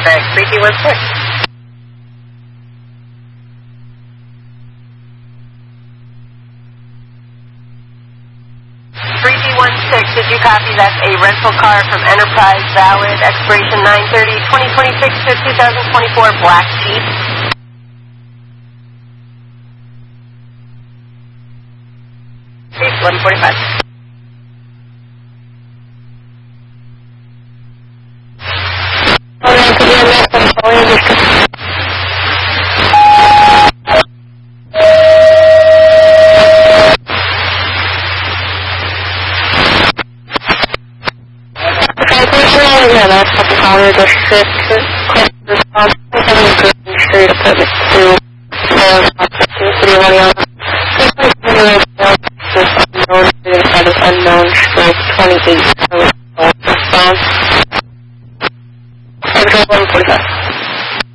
Perfect. 3216. 3216, did you copy? That's a rental car from Enterprise, valid, expiration 9/30/2026 to 2024, black Jeep. Okay, 1145. Yeah, that's what the caller the fifth question response. Green Street, apartment 2. City of Oriana. Unknown, unknown, stroke 28. Response. 1145.